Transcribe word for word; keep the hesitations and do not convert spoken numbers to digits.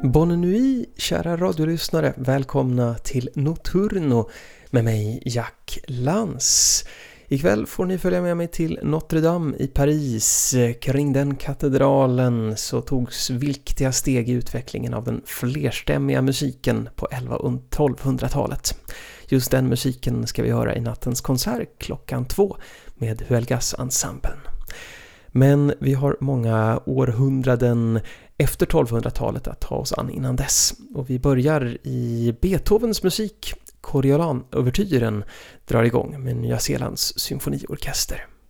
Bonne nuit, kära radiolyssnare. Välkomna till Notturno med mig, Jack Lantz. Ikväll får ni följa med mig till Notre Dame i Paris. Kring den katedralen så togs viktiga steg i utvecklingen av den flerstämmiga musiken på elva- och tolvhundratalet. Just den musiken ska vi höra i nattens konsert klockan två med Huelgas-ensemblen. Men vi har många århundraden efter tolvhundratalet att ta oss an innan dess. Och vi börjar i Beethovens musik. Coriolan-ouvertyren drar igång med Nya Zeelands symfoniorkester.